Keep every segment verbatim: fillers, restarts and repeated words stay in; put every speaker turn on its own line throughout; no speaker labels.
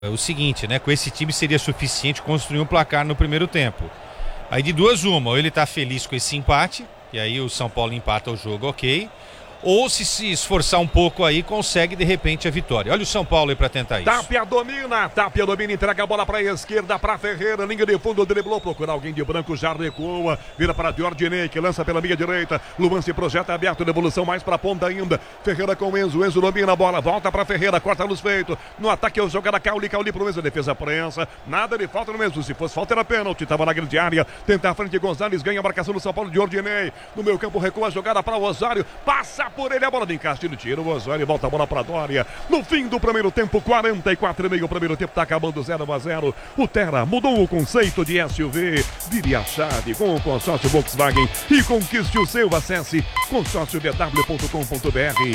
o seguinte, né? Com esse time seria suficiente construir um placar no primeiro tempo. Aí de duas uma, ou ele tá feliz com esse empate, e aí o São Paulo empata o jogo, ok. Ou se se esforçar um pouco aí, consegue de repente a vitória. Olha o São Paulo aí pra tentar isso.
Tapia domina, Tapia domina, entrega a bola pra esquerda, pra Ferreira, linha de fundo, driblou, procura alguém de branco, já recua, vira para Diordinei, que lança pela minha direita, Luan se projeta aberto, devolução mais pra ponta ainda, Ferreira com Enzo, Enzo domina a bola, volta pra Ferreira, corta a luz feito, no ataque é o jogada Cauli, Cauli pro Enzo, defesa prensa, nada de falta no Enzo, se fosse falta era pênalti, tava na grande área, tenta a frente, Gonzalez ganha a marcação do São Paulo, Diordinei, no meio campo recua a jogada para o Osório, passa por ele, a bola de Castilho, tira o Osório, volta a bola para Dória. No fim do primeiro tempo, quarenta e quatro e meio, o primeiro tempo está acabando zero a zero. O Terra mudou o conceito de S U V. Vire a chave com o consórcio Volkswagen e conquiste o seu. Acesse consórcio b w ponto com ponto b r.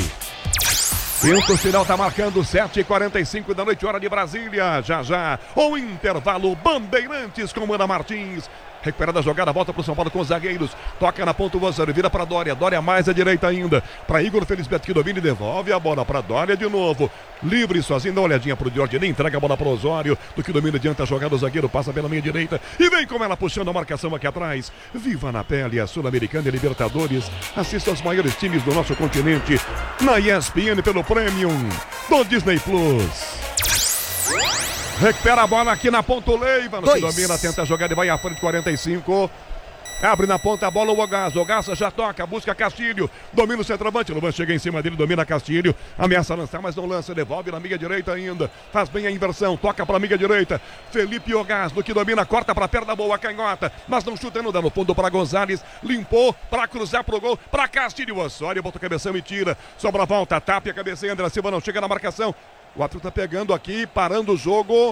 O sinal está marcando sete e quarenta e cinco da noite, hora de Brasília. Já já, o intervalo, Bandeirantes com Ana Martins. Recuperada a jogada, volta para o São Paulo com os zagueiros. Toca na ponta o Osório, vira para Dória. Dória mais à direita ainda. Para Igor Felisberto que domina e devolve a bola para Dória de novo. Livre sozinho, dá uma olhadinha para o Diordinei. Entrega a bola para o Osório. Do que domina adianta a jogada, o zagueiro passa pela minha direita. E vem com ela puxando a marcação aqui atrás. Viva na pele a Sul-Americana e Libertadores. Assista aos maiores times do nosso continente. Na E S P N pelo Premium do Disney Plus. Recupera a bola aqui na ponta o Leiva, no que domina, tenta jogar e vai à frente, quarenta e cinco. Abre na ponta a bola o Ogassa, Ogassa já toca, busca Castilho, domina o centroavante, Luan chega em cima dele, domina Castilho, ameaça lançar, mas não lança, devolve na amiga direita ainda, faz bem a inversão, toca para a amiga direita, Felipe Ogassa, no que domina, corta para a perna boa, canhota, mas não chuta, não dá no fundo para Gonzalez, limpou, para cruzar pro gol, para Castilho, Osório, bota o cabeção e tira, sobra a volta, Tapia, cabeceia, André Silva não chega na marcação. O árbitro tá pegando aqui, parando o jogo.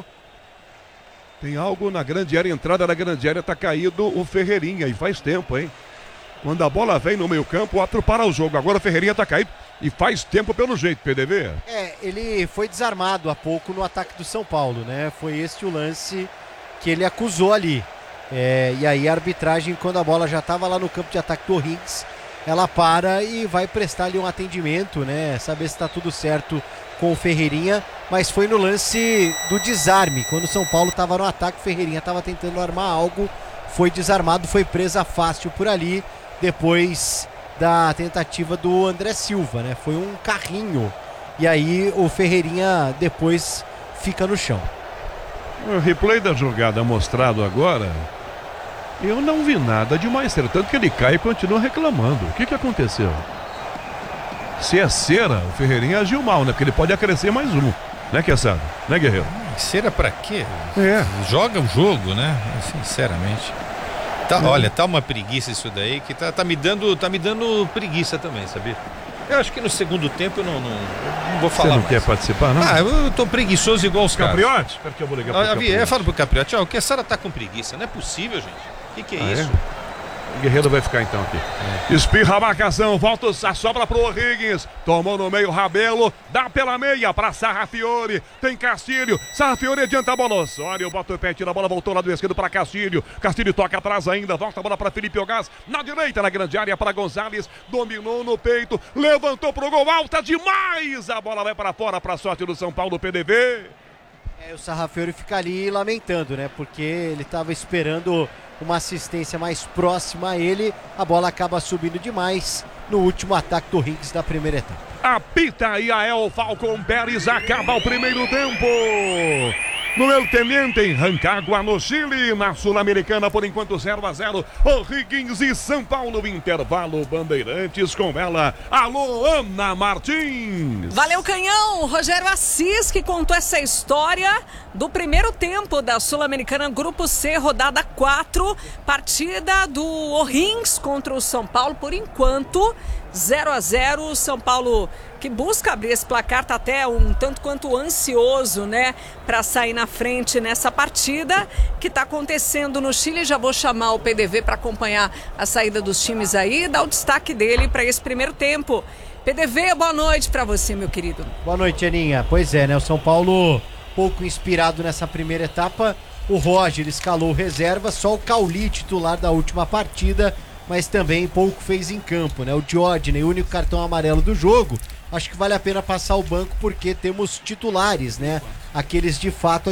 Tem algo na grande área, entrada da grande área, tá caído o Ferreirinha, e faz tempo, hein? Quando a bola vem no meio campo, o árbitro para o jogo. Agora o Ferreirinha tá caído e faz tempo pelo jeito, P D V.
É, ele foi desarmado há pouco no ataque do São Paulo, né? Foi este o lance que ele acusou ali. É, e aí a arbitragem, quando a bola já estava lá no campo de ataque do O'Higgins, ela para e vai prestar ali um atendimento, né? Saber se está tudo certo com o Ferreirinha, mas foi no lance do desarme, quando o São Paulo estava no ataque, o Ferreirinha estava tentando armar algo, foi desarmado, foi presa fácil por ali, depois da tentativa do André Silva, né? Foi um carrinho, e aí o Ferreirinha depois fica no chão.
O replay da jogada mostrado agora, eu não vi nada demais, tanto que ele cai e continua reclamando. O que que aconteceu? Se é cera, o Ferreirinha agiu mal, né? Porque ele pode acrescer mais um, né, Queçado? Né, Guerreiro?
Cera pra quê?
É.
Joga o jogo, né? Sinceramente. Tá,
é.
Olha, tá uma preguiça isso daí, que tá, tá, me dando, tá me dando preguiça também, sabia? Eu acho que no segundo tempo eu não, não, não vou falar.
Você não
mais.
quer participar, não?
Ah, eu tô preguiçoise igual os caras.
Capriote? Porque eu vou ligar pro
Ah,
Capriote.
Eu falo pro Capriote, ó, o Queçada tá com preguiça, não é possível, gente. O que que é
Ah,
isso?
É? O Guerreiro vai ficar então aqui. É. Espirra a marcação, volta a sobra pro O'Higgins. Tomou no meio Rabelo, dá pela meia pra Sarrafiore. Tem Castilho, Sarrafiore adianta a bola. Osório bota o pé, tira a bola, voltou lá do esquerdo pra Castilho. Castilho toca atrás ainda, volta a bola pra Felipe Ogás. Na direita, na grande área para Gonzalez. Dominou no peito, levantou pro gol, alta demais. A bola vai para fora, pra sorte do São Paulo, P D V.
É, o Sarrafiore fica ali lamentando, né? Porque ele estava esperando uma assistência mais próxima a ele, a bola acaba subindo demais no último ataque do Higgs da primeira etapa.
Apita e a El Falcon Pérez acaba o primeiro tempo. No El Teniente, em Rancagua, no Chile, na Sul-Americana, por enquanto zero a zero. O'Higgins e São Paulo, intervalo, Bandeirantes com ela. Alô, Ana Martins.
Valeu, Canhão. Rogério Assis, que contou essa história do primeiro tempo da Sul-Americana Grupo C, rodada quatro, partida do O'Higgins contra o São Paulo, por enquanto zero a zero. O São Paulo, que busca abrir esse placar, tá até um tanto quanto ansioso, né, para sair na frente nessa partida que tá acontecendo no Chile. Já vou chamar o P D V para acompanhar a saída dos times aí e dar o destaque dele para esse primeiro tempo. P D V, boa noite para você, meu querido.
Boa noite, Aninha. Pois é, né, o São Paulo pouco inspirado nessa primeira etapa. O Roger escalou reserva, só o Cauli, titular da última partida, mas também pouco fez em campo, né? O Diodne, o único cartão amarelo do jogo, acho que vale a pena passar o banco porque temos titulares, né? Aqueles de fato